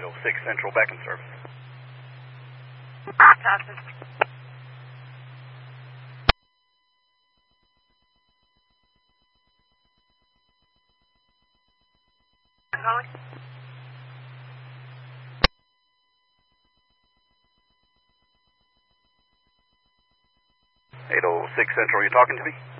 806 Central back in service. Johnson. Calling. 806 Central, you talking to me?